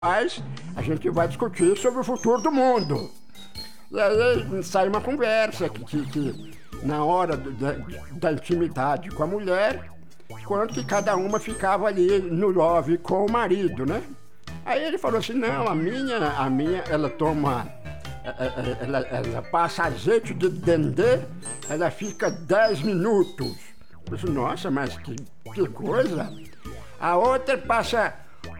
Mas a gente vai discutir sobre o futuro do mundo. E aí sai uma conversa que na hora da intimidade com a mulher, quanto que cada uma ficava ali no love com o marido, né? Aí ele falou assim, não, a minha, ela toma, ela passa azeite de dendê, ela fica 10 minutos. Eu disse, nossa, mas que coisa! A outra passa